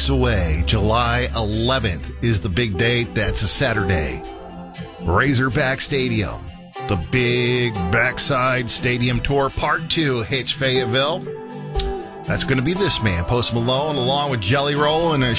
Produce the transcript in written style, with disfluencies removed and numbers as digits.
weeks away. July 11th is the big date. That's a Saturday. Razorback Stadium. The Big Backside Stadium Tour Part 2 hits Fayetteville. That's going to be this man, Post Malone, along with Jelly Roll and